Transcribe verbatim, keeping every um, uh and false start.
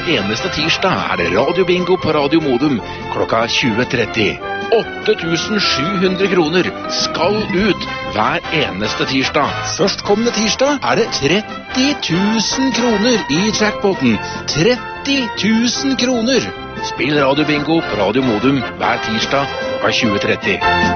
eneste tirsdag er det radiobingo på Radio Modum klokka tjue tretti. åtte tusen sju hundre kroner skal ut hver eneste tirsdag. Førstkommende tirsdag er det tretti tusen kroner i jackpoten. tretti tusen kroner! Spill radiobingo på Radio Modum hver tirsdag klokka tjue tretti.